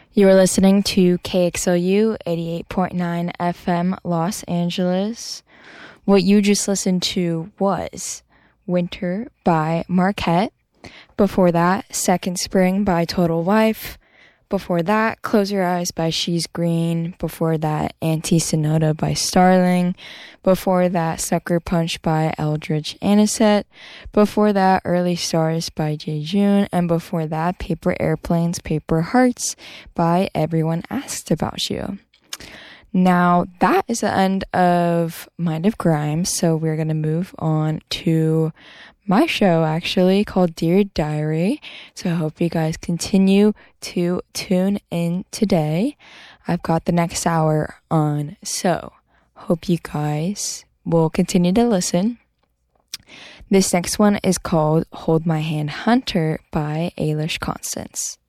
You're listening to KXLU 88.9 FM Los Angeles. What you just listened to was Winter by Marquette. Before that, Second Spring by Total Life. Before that, Close Your Eyes by She's Green. Before that, Anti-Sonata by Starling. Before that, Sucker Punch by Eldridge Anisette. Before that, Early Stars by Jay June. And before that, Paper Airplanes, Paper Hearts by Everyone Asked About You. Now, that is the end of Mind of Grime, so we're going to move on to my show, actually, called Dear Diary. So I hope you guys continue to tune in today. I've got the next hour on, so hope you guys will continue to listen. This next one is called Hold My Hand Hunter by Ailish Constance.